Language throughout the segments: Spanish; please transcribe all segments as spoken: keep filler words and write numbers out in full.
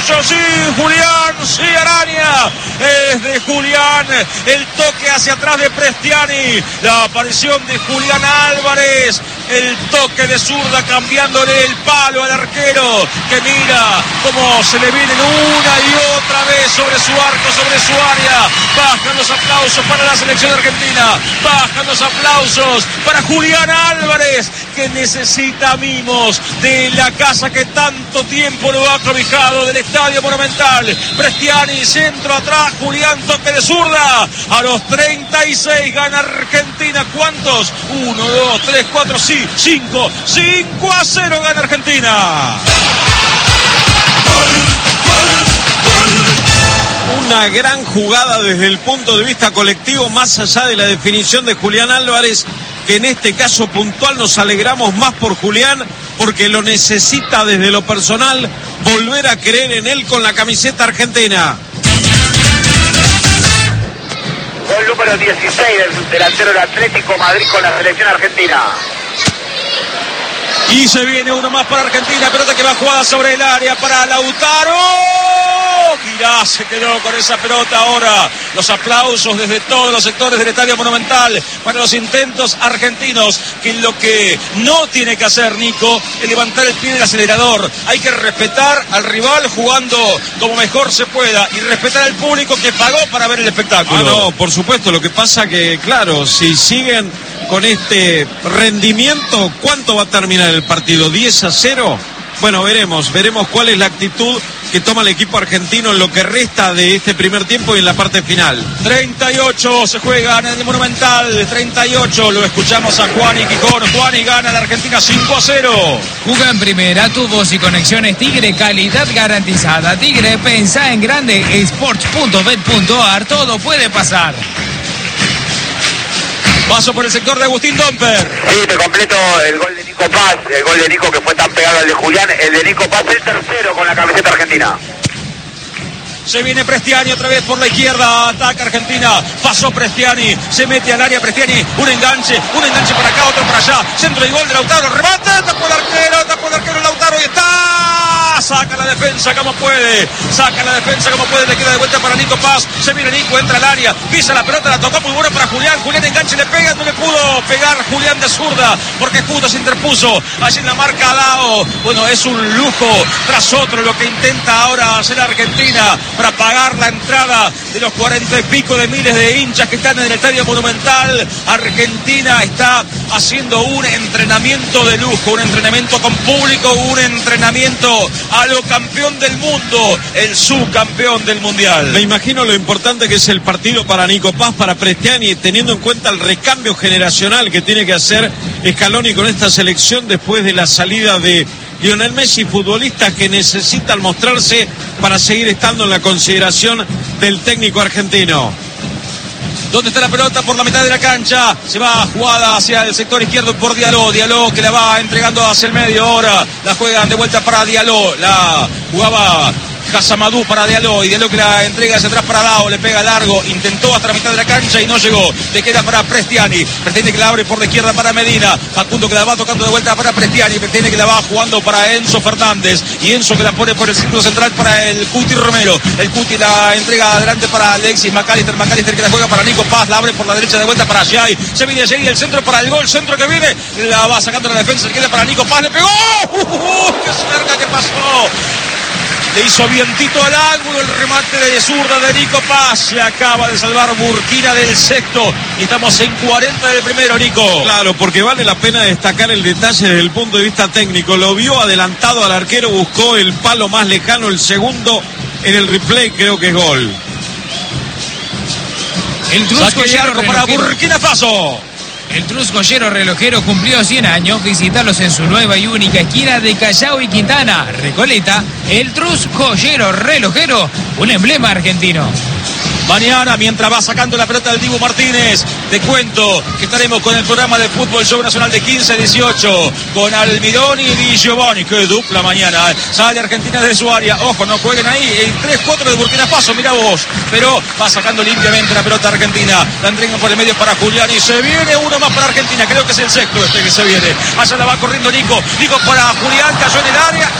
derecho, sí, Julián, sí, araña, es de Julián, el toque hacia atrás de Prestiani, la aparición de Julián Álvarez, el toque de zurda cambiándole el palo al arquero, que mira cómo se le vienen una y otra vez sobre su arco, sobre su área. Bajan los aplausos para la selección argentina, bajan los aplausos para Julián Álvarez, que necesita mimos de la casa que tanto tiempo lo ha cobijado, del Estadio Monumental. Prestiani, centro atrás, Julián, toque de zurda, a los treinta y seis gana Argentina. ¿Cuántos? uno, dos, tres, cuatro, sí, cinco, cinco a cero gana Argentina. Una gran jugada desde el punto de vista colectivo, más allá de la definición de Julián Álvarez, que en este caso puntual nos alegramos más por Julián, porque lo necesita desde lo personal, volver a creer en él con la camiseta argentina. Gol número dieciséis del delantero del Atlético Madrid con la selección argentina. Y se viene uno más para Argentina, pelota que va jugada sobre el área para Lautaro. Girá se quedó con esa pelota ahora. Los aplausos desde todos los sectores del Estadio Monumental para los intentos argentinos, que lo que no tiene que hacer Nico es levantar el pie del acelerador. Hay que respetar al rival jugando como mejor se pueda y respetar al público que pagó para ver el espectáculo. Ah, no, por supuesto. Lo que pasa que, claro, si siguen con este rendimiento, ¿cuánto va a terminar el partido? ¿diez a cero? Bueno, veremos, veremos cuál es la actitud que toma el equipo argentino en lo que resta de este primer tiempo y en la parte final. treinta y ocho se juega en el Monumental, treinta y ocho, lo escuchamos a Juan y Quijón. Juan y gana la Argentina cinco a cero. Juega en primera, tubos y conexiones Tigre, calidad garantizada. Tigre, pensá en grande, sports punto bet punto a r, todo puede pasar. Paso por el sector de Agustín Domper. Sí, te completo el gol de Nico Paz, el gol de Nico que fue tan pegado al de Julián, el de Nico Paz, el tercero con la camiseta argentina. Se viene Prestiani otra vez por la izquierda, ataca Argentina, pasó Prestiani, se mete al área Prestiani, un enganche, un enganche para acá, otro para allá, centro y gol de Lautaro, remate, tapó el arquero, tapó el arquero Lautaro y está, saca la defensa como puede, saca la defensa como puede, le queda de vuelta para Nico Paz, se viene Nico, entra al área, pisa la pelota, la tocó muy buena para Julián, Julián enganche, le pega, no le pudo pegar Julián de zurda, porque justo se interpuso, allí en la marca Dao. Bueno, es un lujo tras otro lo que intenta ahora hacer Argentina para pagar la entrada de los cuarenta y pico de miles de hinchas que están en el Estadio Monumental. Argentina está haciendo un entrenamiento de lujo, un entrenamiento con público, un entrenamiento a lo campeón del mundo, el subcampeón del Mundial. Me imagino lo importante que es el partido para Nico Paz, para Prestiani, teniendo en cuenta el recambio generacional que tiene que hacer Scaloni con esta selección después de la salida de Lionel Messi, futbolistas que necesitan mostrarse para seguir estando en la consideración del técnico argentino. ¿Dónde está la pelota? Por la mitad de la cancha. Se va jugada hacia el sector izquierdo por Diallo. Diallo que la va entregando hacia el medio. Ahora la juegan de vuelta para Diallo. La jugaba Casamadú para Diallo, y Diallo que la entrega hacia atrás para Dao, le pega largo, intentó hasta la mitad de la cancha y no llegó, le queda para Prestiani, Prestiani que la abre por la izquierda para Medina, Facundo que la va tocando de vuelta para Prestiani, Prestiani que la va jugando para Enzo Fernández, y Enzo que la pone por el círculo central para el Cuti Romero, el Cuti la entrega adelante para Alexis McAllister, McAllister que la juega para Nico Paz, la abre por la derecha de vuelta para Jay, se viene Jay, el centro para el gol, centro que viene, la va sacando la defensa, le queda para Nico Paz, le pegó, ¡Uh, uh, uh! ¡Qué cerca que pasó! Le hizo vientito al ángulo el remate de zurda de Nico Paz. Se acaba de salvar Burkina del sexto. Y estamos en cuarenta del primero, Nico. Claro, porque vale la pena destacar el detalle desde el punto de vista técnico. Lo vio adelantado al arquero, buscó el palo más lejano, el segundo en el replay, creo que es gol. El Trusco Yarco para Burkina Faso. El Truscollero relojero cumplió cien años. Visitarlos en su nueva y única esquina de Callao y Quintana, Recoleta. El Truscollero relojero, un emblema argentino. Mañana, mientras va sacando la pelota del Dibu Martínez, te cuento que estaremos con el programa de Fútbol Show Nacional de quince a dieciocho, con Almirón y Di Giovanni. Qué dupla mañana. Sale Argentina de su área. Ojo, no jueguen ahí. El tres cuatro de Burkina Faso, mira vos. Pero va sacando limpiamente la pelota argentina. La entregan por el medio para Julián y se viene uno más para Argentina. Creo que es el sexto este que se viene. Allá la va corriendo Nico. Nico para Julián, cayó en el área.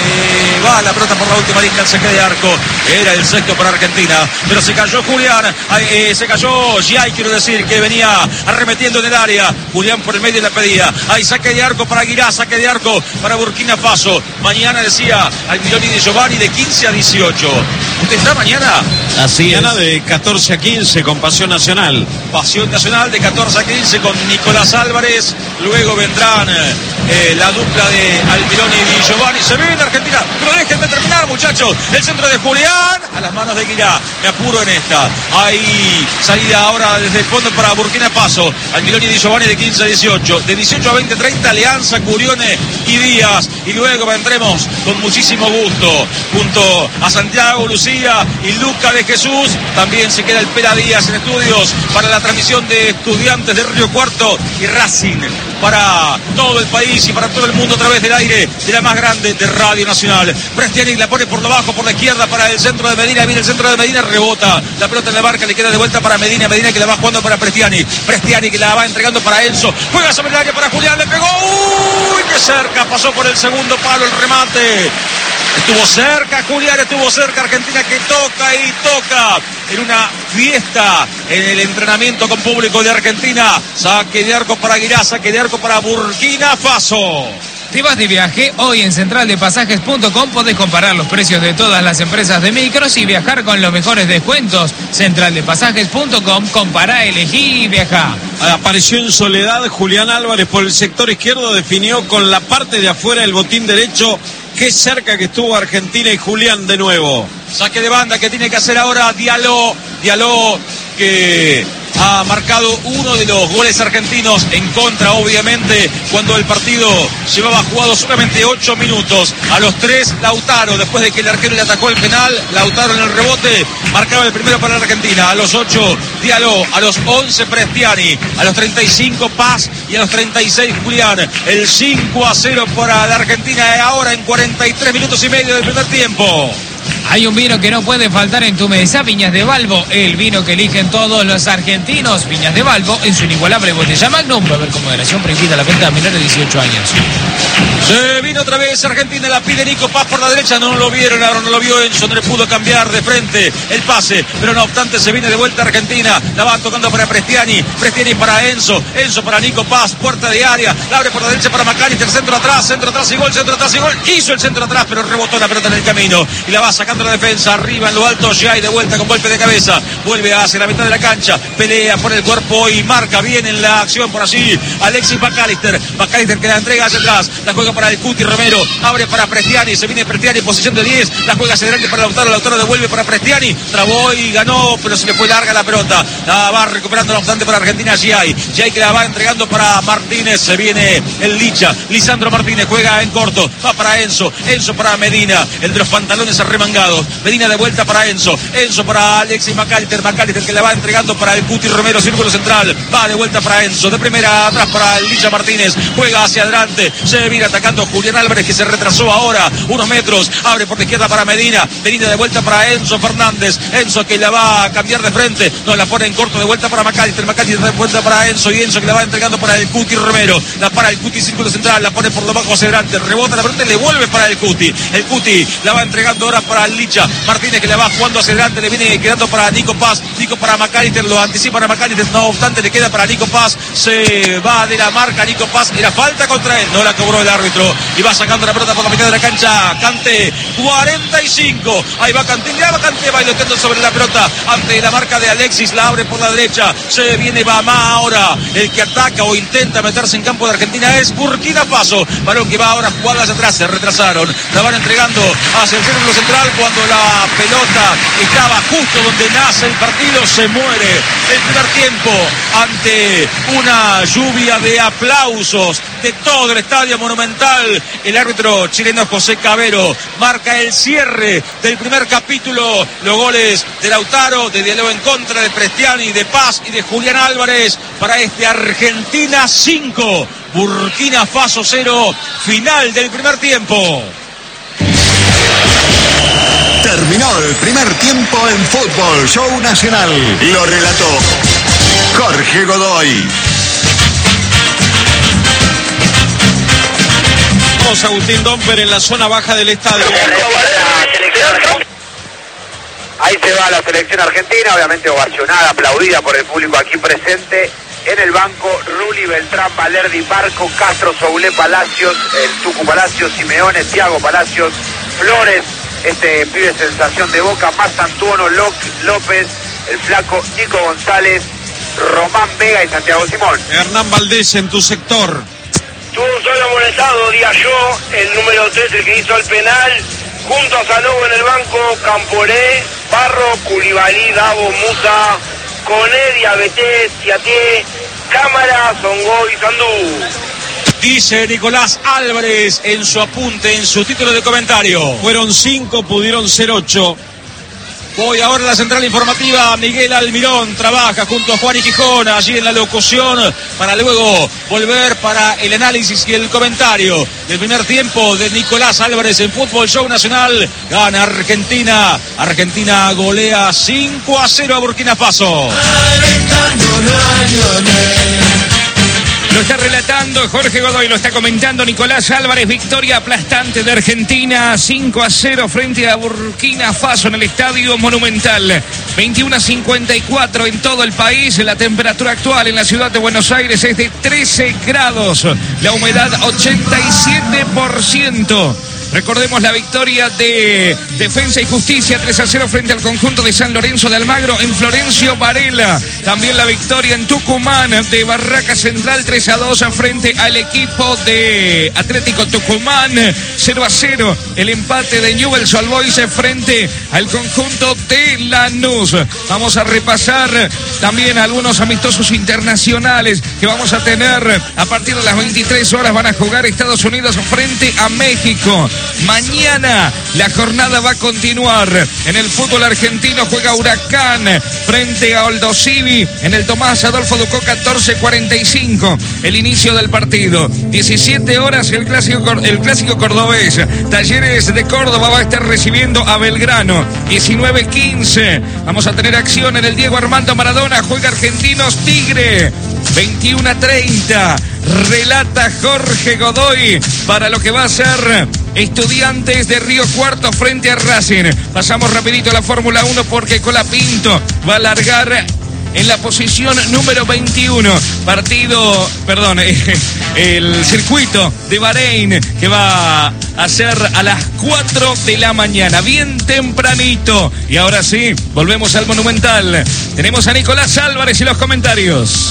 Se va la pelota por la última línea, el saque de arco. Era el sexto para Argentina, pero se cayó Julián, eh, se cayó Giai, quiero decir, que venía arremetiendo en el área. Julián por el medio la pedía. Hay saque de arco para Aguirá, saque de arco para Burkina Faso. Mañana decía Almirón y Di Giovanni de quince a dieciocho. ¿Usted está mañana? Así es. Mañana de catorce a quince con Pasión Nacional. Pasión Nacional de catorce a quince con Nicolás Álvarez. Luego vendrán eh, la dupla de Almirón y Di Giovanni. Se viene Argentina, pero déjenme terminar, muchachos. El centro de Julián a las manos de Aguirá. Me apuro en esta. Hay salida ahora desde el fondo para Burkina Faso. Almirón y Di Giovanni de quince a dieciocho. De dieciocho a veinte treinta, Alianza, Curione y Díaz. Y luego vendremos con muchísimo gusto junto a Santiago, Lucía y Luca de Jesús. También se queda el Pela Díaz en estudios para la transmisión de Estudiantes de Río Cuarto y Racing para todo el país y para todo el mundo a través del aire de la más grande de Radio Nacional. Prestiani la pone por lo bajo, por la izquierda para el centro de Medina. Viene el centro de Medina, rebota la pelota en la barca, le queda de vuelta para Medina. Medina que la va jugando para Prestiani. Prestiani que la va entregando para Enzo. Juega sobre el área para Julián, le pegó. ¡Uy! ¡Qué cerca! Pasó por el segundo palo el remate. Estuvo cerca Julián, estuvo cerca Argentina, que toca y toca en una fiesta en el entrenamiento con público de Argentina. Saque de arco para Aguirá, saque de arco para Burkina Faso. Te vas de viaje, hoy en central de pasajes punto com podés comparar los precios de todas las empresas de micros y viajar con los mejores descuentos. central de pasajes punto com, compará, elegí y viajá. Apareció en soledad Julián Álvarez por el sector izquierdo, definió con la parte de afuera el botín derecho. Qué cerca que estuvo Argentina y Julián de nuevo. Saque de banda que tiene que hacer ahora Diallo. Diallo que ha marcado uno de los goles argentinos en contra, obviamente, cuando el partido llevaba jugado solamente ocho minutos. A los tres, Lautaro, después de que el arquero le atacó el penal, Lautaro en el rebote, marcaba el primero para la Argentina. A los ocho, Diallo. A los once, Prestiani. A los treinta y cinco, Paz. Y a los treinta y seis, Julián. El cinco a cero para la Argentina ahora en cuarenta y tres minutos y medio del primer tiempo. Hay un vino que no puede faltar en tu mesa, Viñas de Balbo, el vino que eligen todos los argentinos. Viñas de Balbo, en su inigualable botella Magnum, beber con moderación, prohibida la venta a menores de dieciocho años. Se vino otra vez Argentina, la pide Nico Paz por la derecha, no lo vieron, ahora no lo vio Enzo, no le pudo cambiar de frente el pase, pero no obstante se viene de vuelta Argentina, la va tocando para Prestiani, Prestiani para Enzo, Enzo para Nico Paz, puerta de área, la abre por la derecha para McAllister, centro atrás, centro atrás y gol, centro atrás y gol, hizo el centro atrás, pero rebotó la pelota en el camino y la va sacando la defensa, arriba en lo alto, ya y de vuelta con golpe de cabeza, vuelve hacia la mitad de la cancha, pelea por el cuerpo y marca bien en la acción por allí, Alexis McAllister, McAllister que la entrega hacia atrás, la juega para el Cuti Romero, abre para Prestiani, se viene Prestiani en posición de diez, la juega hacia adelante para Lautaro, Lautaro devuelve para Prestiani, trabó y ganó, pero se le fue larga la pelota, la va recuperando no obstante para Argentina, Giai, Giai que la va entregando para Martínez, se viene el Licha, Lisandro Martínez juega en corto, va para Enzo, Enzo para Medina, el de los pantalones arremangados, Medina de vuelta para Enzo, Enzo para Alexis McAllister, McAllister que la va entregando para el Cuti Romero, círculo central, va de vuelta para Enzo, de primera atrás para el Licha Martínez, juega hacia adelante, se viene atacando Julián Álvarez que se retrasó ahora unos metros, abre por la izquierda para Medina, Medina de vuelta para Enzo Fernández, Enzo que la va a cambiar de frente, no la pone en corto de vuelta para McAllister, McAllister de vuelta para Enzo y Enzo que la va entregando para el Cuti Romero, la para el Cuti círculo central, la pone por lo bajo hacia adelante, rebota la pelota y le vuelve para el Cuti, el Cuti la va entregando ahora para el Licha, Martínez que la va jugando hacia adelante, le viene quedando para Nico Paz, Nico para McAllister, lo anticipa para McAllister, no obstante le queda para Nico Paz, se va de la marca Nico Paz, era falta contra él, no la cobró el árbitro y va sacando la pelota por la mitad de la cancha, Kanté, cuarenta y cinco, ahí va Kanté, ya va Kanté bailoteando sobre la pelota, ante la marca de Alexis, la abre por la derecha, se viene Bamá ahora, el que ataca o intenta meterse en campo de Argentina es Burkina Faso, balón que va ahora jugado hacia atrás, se retrasaron, la van entregando hacia el círculo central cuando la pelota estaba justo donde nace el partido, se muere el primer tiempo ante una lluvia de aplausos de todo el Estadio Monumental. El árbitro chileno José Cabero marca el cierre del primer capítulo. Los goles de Lautaro, de Diallo en contra, de Prestiani, de Paz y de Julián Álvarez para este Argentina cinco, Burkina Faso cero, final del primer tiempo. Terminó el primer tiempo en Fútbol Show Nacional. Lo relató Jorge Godoy. Vamos a Agustín Domper en la zona baja del estadio. Ahí se va la selección argentina, obviamente ovacionada, aplaudida por el público aquí presente. En el banco, Rulli, Beltrán, Valerdi, Barco, Castro, Soulé, Palacios, el Tucu Palacios, Simeone, Thiago Palacios, Flores, este pibe sensación de Boca, más Antuono, López, el flaco Nico González, Román Vega y Santiago Simón. Hernán Valdés en tu sector. Tuvo un solo amonestado, Diallo, el número tres, el que hizo el penal, junto a Salobo en el banco, Camporé, Barro, Culibalí, Davo, Musa, Coné, Diabetes, Tiaté, Cámara, Songo y Sandú. Dice Nicolás Álvarez en su apunte, en su título de comentario. Fueron cinco, pudieron ser ocho. Voy ahora a la central informativa. Miguel Almirón trabaja junto a Juan y Gijón allí en la locución para luego volver para el análisis y el comentario del primer tiempo de Nicolás Álvarez en Fútbol Show Nacional. Gana Argentina. Argentina golea cinco a cero a Burkina Faso. Lo está relatando Jorge Godoy, lo está comentando Nicolás Álvarez. Victoria aplastante de Argentina, cinco a cero frente a Burkina Faso en el Estadio Monumental. veintiuno a cincuenta y cuatro en todo el país. La temperatura actual en la ciudad de Buenos Aires es de trece grados. La humedad ochenta y siete por ciento. Recordemos la victoria de Defensa y Justicia tres a cero frente al conjunto de San Lorenzo de Almagro en Florencio Varela. También la victoria en Tucumán de Barraca Central tres a dos frente al equipo de Atlético Tucumán. cero a cero el empate de Newell's Old Boys frente al conjunto de Lanús. Vamos a repasar también algunos amistosos internacionales que vamos a tener a partir de las veintitrés horas. Van a jugar Estados Unidos frente a México. Mañana la jornada va a continuar. En el fútbol argentino juega Huracán frente a Aldosivi en el Tomás Adolfo Ducó catorce cuarenta y cinco. El inicio del partido. diecisiete horas el clásico, el clásico cordobés. Talleres de Córdoba va a estar recibiendo a Belgrano. diecinueve quince. Vamos a tener acción en el Diego Armando Maradona. Juega Argentinos Tigre. veintiuno a treinta. Relata Jorge Godoy para lo que va a ser Estudiantes de Río Cuarto frente a Racing. Pasamos rapidito a la Fórmula uno porque Colapinto va a largar en la posición número veintiuno. Partido, perdón, el circuito de Bahrein que va a ser a las cuatro de la mañana, bien tempranito. Y ahora sí, volvemos al Monumental. Tenemos a Nicolás Álvarez y los comentarios.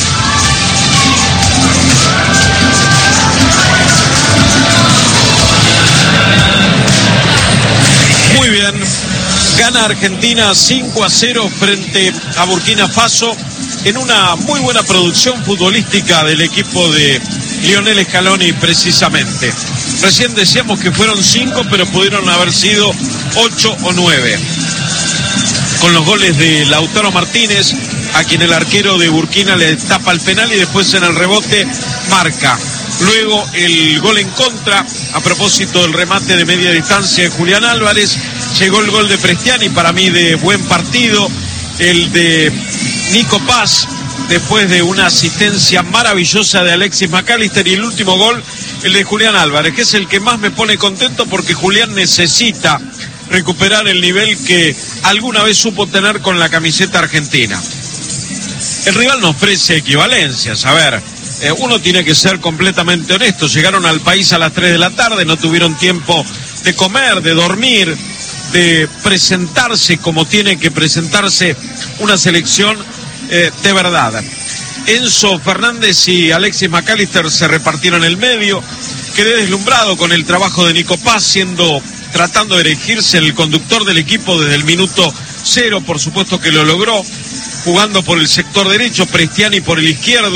Muy bien, gana Argentina cinco a cero frente a Burkina Faso en una muy buena producción futbolística del equipo de Lionel Scaloni precisamente. Recién decíamos que fueron cinco, pero pudieron haber sido ocho o nueve. Con los goles de Lautaro Martínez, a quien el arquero de Burkina le tapa el penal y después en el rebote marca. Luego el gol en contra, a propósito del remate de media distancia de Julián Álvarez. Llegó el gol de Prestiani, para mí de buen partido. El de Nico Paz, después de una asistencia maravillosa de Alexis McAllister. Y el último gol, el de Julián Álvarez, que es el que más me pone contento porque Julián necesita recuperar el nivel que alguna vez supo tener con la camiseta argentina. El rival no ofrece equivalencias, a ver... Eh, uno tiene que ser completamente honesto. Llegaron al país a las tres de la tarde, no tuvieron tiempo de comer, de dormir, de presentarse como tiene que presentarse una selección eh, de verdad. Enzo Fernández y Alexis McAllister se repartieron el medio. Quedé deslumbrado con el trabajo de Nico Paz, siendo, tratando de erigirse el conductor del equipo desde el minuto cero, por supuesto que lo logró, jugando por el sector derecho, Prestiani por el izquierdo,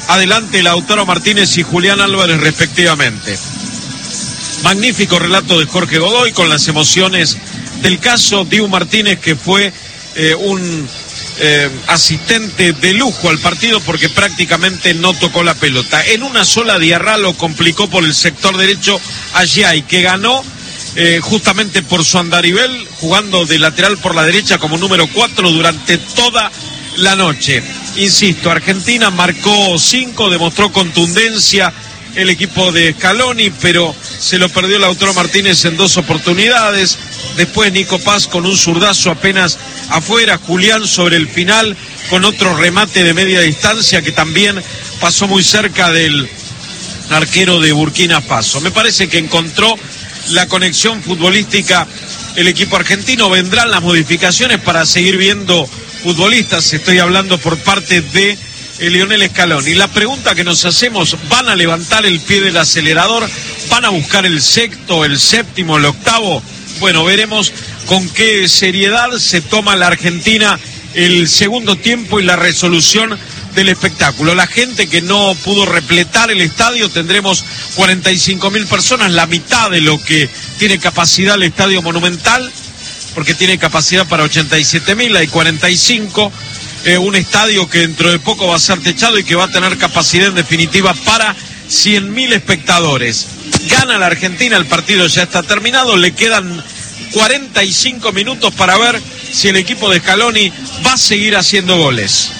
adelante Lautaro Martínez y Julián Álvarez respectivamente. Magnífico relato de Jorge Godoy con las emociones del caso. Dibu Martínez, que fue eh, un eh, asistente de lujo al partido porque prácticamente no tocó la pelota. En una sola diarra lo complicó por el sector derecho a Giai, que ganó eh, justamente por su andarivel, jugando de lateral por la derecha como número cuatro durante toda la noche. Insisto, Argentina marcó cinco, demostró contundencia el equipo de Scaloni, pero se lo perdió Lautaro Martínez en dos oportunidades. Después Nico Paz con un zurdazo apenas afuera, Julián sobre el final con otro remate de media distancia que también pasó muy cerca del arquero de Burkina Faso. Me parece que encontró la conexión futbolística el equipo argentino. Vendrán las modificaciones para seguir viendo futbolistas, estoy hablando por parte de Lionel Scaloni. La pregunta que nos hacemos, ¿van a levantar el pie del acelerador? ¿Van a buscar el sexto, el séptimo, el octavo? Bueno, veremos con qué seriedad se toma la Argentina el segundo tiempo y la resolución del espectáculo. La gente que no pudo repletar el estadio, tendremos cuarenta y cinco mil personas, la mitad de lo que tiene capacidad el Estadio Monumental, porque tiene capacidad para ochenta y siete mil, hay cuarenta y cinco. Eh, un estadio que dentro de poco va a ser techado y que va a tener capacidad en definitiva para cien mil espectadores. Gana la Argentina, el partido ya está terminado, le quedan cuarenta y cinco minutos para ver si el equipo de Scaloni va a seguir haciendo goles.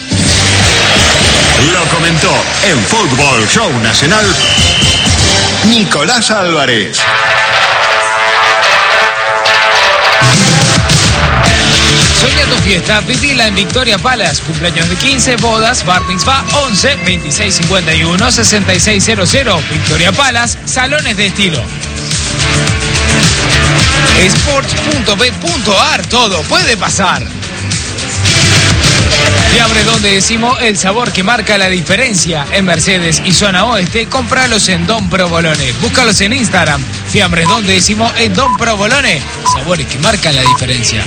Lo comentó en Fútbol Show Nacional Nicolás Álvarez. Soñá tu fiesta, vivila en Victoria Palace. Cumpleaños de quince, bodas, bar mitzvah, once, veintiséis cincuenta y uno, sesenta y seis cero cero. Victoria Palace, salones de estilo. Sports punto b punto a r, todo puede pasar. Fiambres Don Décimo, el sabor que marca la diferencia. En Mercedes y zona oeste, cómpralos en Don Provolone. Búscalos en Instagram. Fiambres Don Décimo en Don Provolone. Sabores que marcan la diferencia.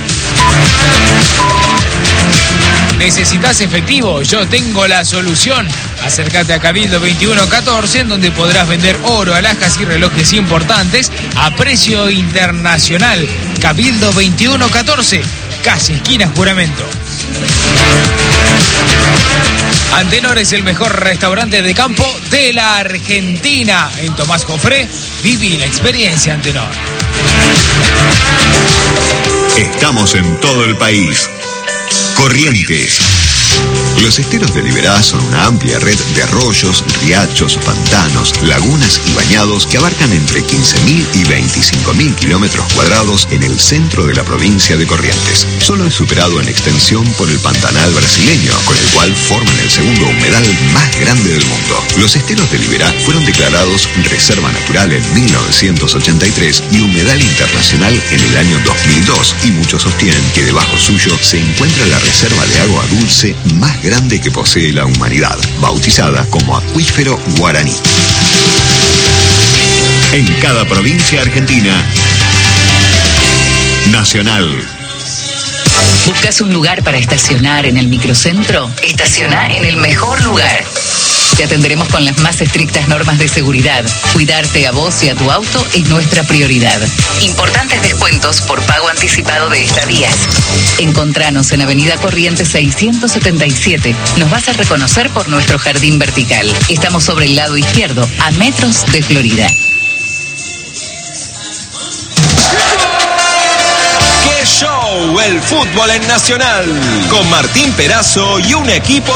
¿Necesitas efectivo? Yo tengo la solución. Acércate a Cabildo veintiuno catorce, en donde podrás vender oro, alhajas y relojes importantes a precio internacional. Cabildo veintiuno catorce, casi esquina Juramento. Antenor es el mejor restaurante de campo de la Argentina. En Tomás Jofré, viví la experiencia Antenor. Estamos en todo el país. Corrientes. Los esteros de Liberá son una amplia red de arroyos, riachos, pantanos, lagunas y bañados que abarcan entre quince mil y veinticinco mil kilómetros cuadrados en el centro de la provincia de Corrientes. Solo es superado en extensión por el Pantanal brasileño, con el cual forman el segundo humedal más grande del mundo. Los esteros de Liberá fueron declarados Reserva Natural en mil novecientos ochenta y tres y Humedal Internacional en el año dos mil dos, y muchos sostienen que debajo suyo se encuentra la reserva de agua dulce más grande que posee la humanidad, bautizada como Acuífero Guaraní. En cada provincia argentina, Nacional. ¿Buscas un lugar para estacionar en el microcentro? Estaciona en el mejor lugar. Te atenderemos con las más estrictas normas de seguridad. Cuidarte a vos y a tu auto es nuestra prioridad. Importantes descuentos por pago anticipado de estadías. Encontranos en Avenida Corrientes seiscientos setenta y siete. Nos vas a reconocer por nuestro jardín vertical. Estamos sobre el lado izquierdo, a metros de Florida. ¡Qué show! El fútbol en Nacional. Con Martín Perazo y un equipo